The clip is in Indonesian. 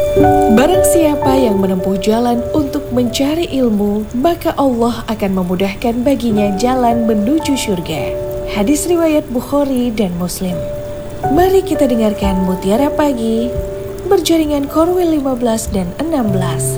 Barang siapa yang menempuh jalan untuk mencari ilmu, maka Allah akan memudahkan baginya jalan menuju surga. Hadis riwayat Bukhari dan Muslim. Mari kita dengarkan Mutiara Pagi, berjaringan Korwil 15 dan 16.